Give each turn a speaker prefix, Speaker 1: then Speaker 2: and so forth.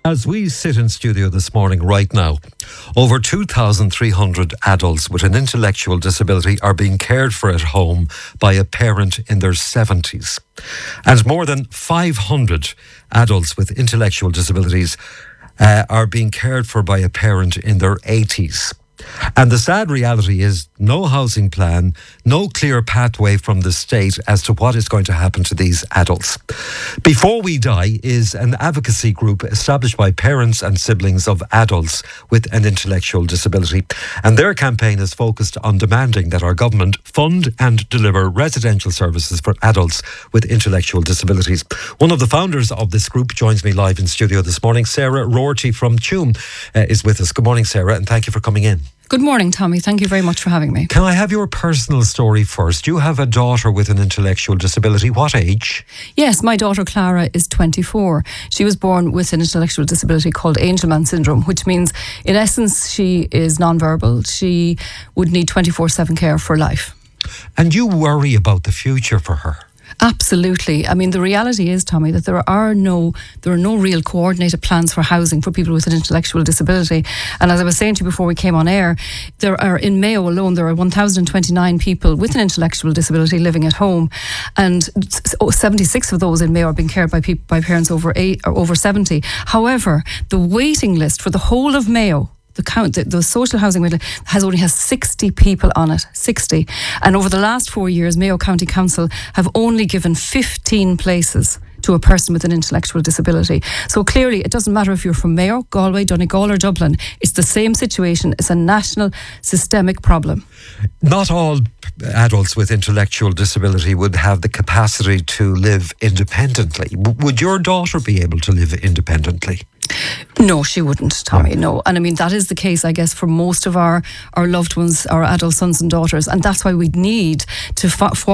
Speaker 1: As we sit in studio this morning right now, over 2,300 adults with an intellectual disability are being cared for at home by a parent in their 70s. And more than 500 adults with intellectual disabilities are being cared for by a parent in their 80s. And the sad reality is no housing plan, no clear pathway from the state as to what is going to happen to these adults. Before We Die is an advocacy group established by parents and siblings of adults with an intellectual disability. And their campaign is focused on demanding that our government fund and deliver residential services for adults with intellectual disabilities. One of the founders of this group joins me live in studio this morning. Sarah Rorty from Tuam is with us. Good morning, Sarah, and thank you for coming in.
Speaker 2: Good morning, Tommy. Thank you very much for having me.
Speaker 1: Can I have your personal story first? You have a daughter with an intellectual disability. What age?
Speaker 2: Yes, my daughter Clara is 24. She was born with an intellectual disability called Angelman syndrome, which means, in essence, she is non-verbal. She would need 24/7 care for life.
Speaker 1: And you worry about the future for her?
Speaker 2: Absolutely. I mean, the reality is, Tommy, that there are no real coordinated plans for housing for people with an intellectual disability. And as I was saying to you before we came on air, in Mayo alone, there are 1,029 people with an intellectual disability living at home, and 76 of those in Mayo are being cared by parents over 70. However, the waiting list for the whole of Mayo, the social housing waiting list only has 60 people on it, 60. And over the last 4 years, Mayo County Council have only given 15 places to a person with an intellectual disability. So clearly, it doesn't matter if you're from Mayo, Galway, Donegal or Dublin. It's the same situation. It's a national systemic problem.
Speaker 1: Not all adults with intellectual disability would have the capacity to live independently. Would your daughter be able to live independently?
Speaker 2: No, she wouldn't, Tommy, no. And I mean, that is the case, I guess, for most of our loved ones, our adult sons and daughters. And that's why we need to